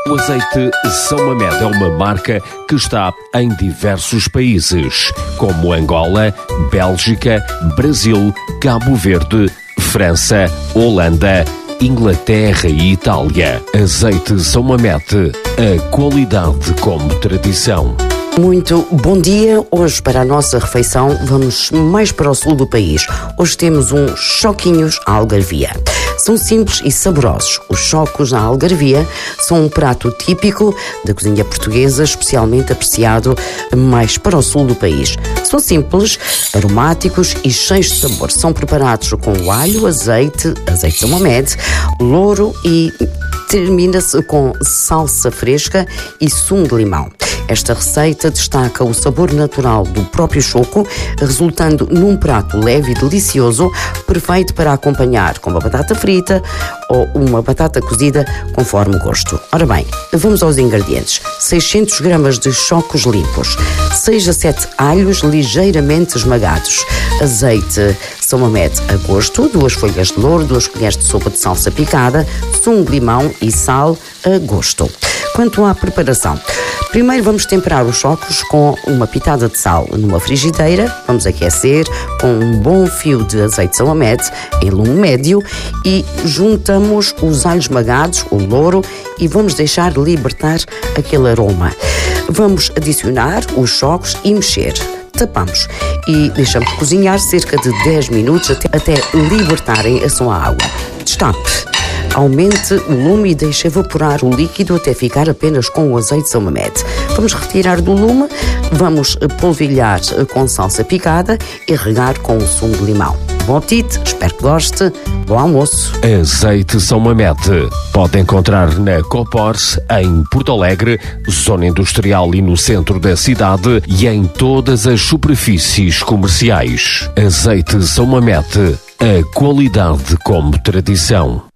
O azeite São Mamed é uma marca que está em diversos países, como Angola, Bélgica, Brasil, Cabo Verde, França, Holanda, Inglaterra e Itália. Azeite São Mamed, a qualidade como tradição. Muito bom dia. Hoje, para a nossa refeição, vamos mais para o sul do país. Hoje temos uns choquinhos à algarvia. São simples e saborosos. Os chocos à algarvia são um prato típico da cozinha portuguesa, especialmente apreciado mais para o sul do país. São simples, aromáticos e cheios de sabor. São preparados com alho, azeite São Mamed, louro e termina-se com salsa fresca e sumo de limão. Esta receita destaca o sabor natural do próprio choco, resultando num prato leve e delicioso, perfeito para acompanhar com uma batata frita ou uma batata cozida, conforme o gosto. Ora bem, vamos aos ingredientes. 600 gramas de chocos limpos, 6 a 7 alhos ligeiramente esmagados, azeite São Mamed a gosto, 2 folhas de louro, 2 colheres de sopa de salsa picada, sumo de limão e sal a gosto. Quanto à preparação, primeiro vamos temperar os chocos com uma pitada de sal numa frigideira, vamos aquecer com um bom fio de azeite São Mamed em lume médio e juntamos os alhos esmagados, o louro, e vamos deixar libertar aquele aroma. Vamos adicionar os chocos e mexer. Tapamos e deixamos cozinhar cerca de 10 minutos até libertarem a sua água. Destape. Aumente o lume e deixe evaporar o líquido até ficar apenas com o azeite São Mamed. Vamos retirar do lume, vamos polvilhar com salsa picada e regar com o sumo de limão. Bom apetite, espero que goste. Bom almoço. Azeite São Mamed pode encontrar na Copors, em Porto Alegre, zona industrial e no centro da cidade e em todas as superfícies comerciais. Azeite São Mamed, a qualidade como tradição.